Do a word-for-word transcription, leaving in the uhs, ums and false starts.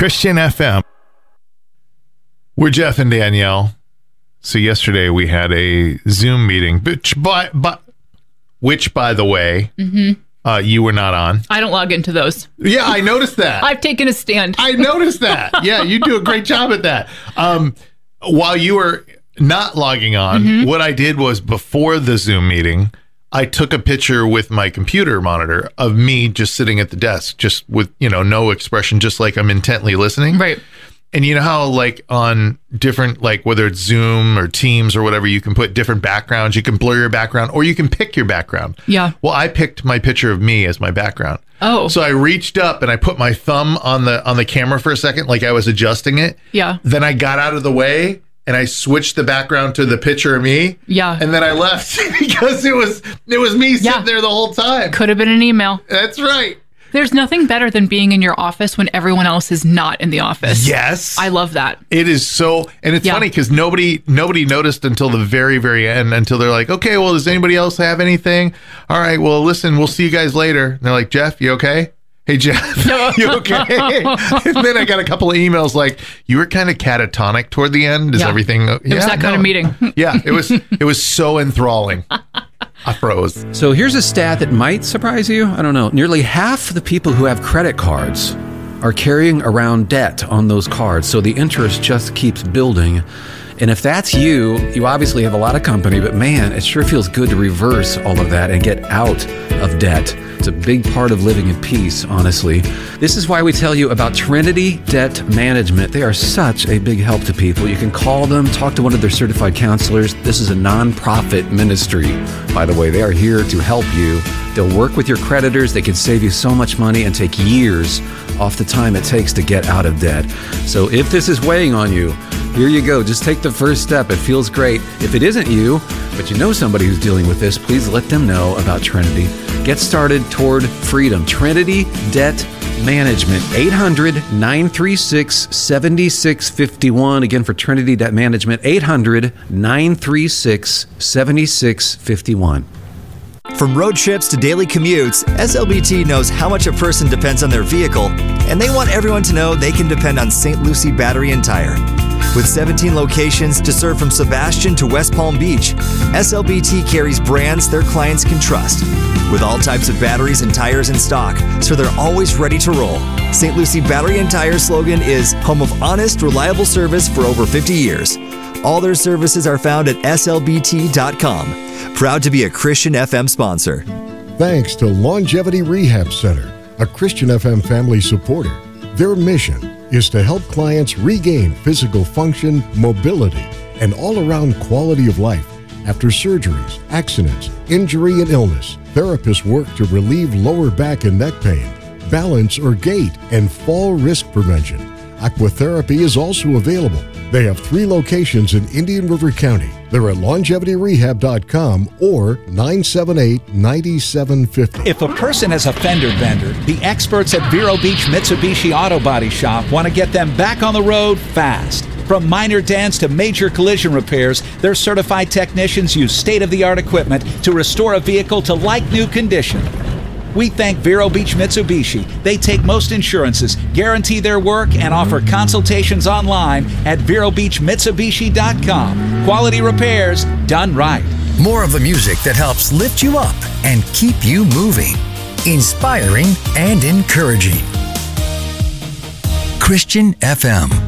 Christian F M. We're Jeff and Danielle. So yesterday we had a Zoom meeting, which by, by, which, by the way, mm-hmm. uh, you were not on. I don't log into those. Yeah, I noticed that. I've taken a stand. I noticed that. Yeah, you do a great job at that. Um, while you were not logging on, mm-hmm. what I did was before the Zoom meeting, I took a picture with my computer monitor of me just sitting at the desk, just with, you know, no expression, just like I'm intently listening. Right. And you know how like on different, like whether it's Zoom or Teams or whatever, you can put different backgrounds, you can blur your background or you can pick your background. Yeah. Well, I picked my picture of me as my background. Oh. So I reached up and I put my thumb on the on the camera for a second, like I was adjusting it. Yeah. Then I got out of the way and I switched the background to the picture of me. Yeah. And then I left because it was it was me sitting yeah. there the whole time. Could have been an email. That's right. There's nothing better than being in your office when everyone else is not in the office. Yes. I love that. It is so, and it's yeah. funny because nobody nobody noticed until the very, very end, until they're like, okay, well, does anybody else have anything? All right, well, listen, we'll see you guys later. And they're like, Jeff, you okay? Hey, Jeff, you okay? And then I got a couple of emails like, you were kind of catatonic toward the end. Is yeah. everything? It yeah, was that no. kind of meeting. Yeah, it was, it was so enthralling. I froze. So here's a stat that might surprise you. I don't know. Nearly half the people who have credit cards are carrying around debt on those cards. So the interest just keeps building. And if that's you, you obviously have a lot of company, but man, it sure feels good to reverse all of that and get out of debt. It's a big part of living in peace, honestly. This is why we tell you about Trinity Debt Management. They are such a big help to people. You can call them, talk to one of their certified counselors. This is a nonprofit ministry, by the way. They are here to help you. They'll work with your creditors. They can save you so much money and take years off the time it takes to get out of debt. So if this is weighing on you, here you go. Just take the first step. It feels great. If it isn't you, but you know somebody who's dealing with this, please let them know about Trinity. Get started toward freedom. Trinity Debt Management. eight hundred, nine three six, seven six five one. Again, for Trinity Debt Management, eight hundred, nine three six, seven six five one. From road trips to daily commutes, S L B T knows how much a person depends on their vehicle, and they want everyone to know they can depend on Saint Lucie Battery and Tire. With seventeen locations to serve from Sebastian to West Palm Beach, S L B T carries brands their clients can trust. With all types of batteries and tires in stock, so they're always ready to roll. Saint Lucie Battery and Tire slogan is home of honest, reliable service for over fifty years. All their services are found at S L B T dot com. Proud to be a Christian F M sponsor. Thanks to Longevity Rehab Center, a Christian F M family supporter. Their mission is to help clients regain physical function, mobility, and all-around quality of life after surgeries, accidents, injury, and illness. Therapists work to relieve lower back and neck pain, balance or gait, and fall risk prevention. Aquatherapy is also available. They have three locations in Indian River County. They're at longevity rehab dot com or nine seven eight, nine seven five zero. If a person has a fender bender, the experts at Vero Beach Mitsubishi Auto Body Shop want to get them back on the road fast. From minor dents to major collision repairs, their certified technicians use state-of-the-art equipment to restore a vehicle to like-new condition. We thank Vero Beach Mitsubishi. They take most insurances, guarantee their work, and offer consultations online at vero beach mitsubishi dot com. Quality repairs done right. More of the music that helps lift you up and keep you moving. Inspiring and encouraging. Christian F M.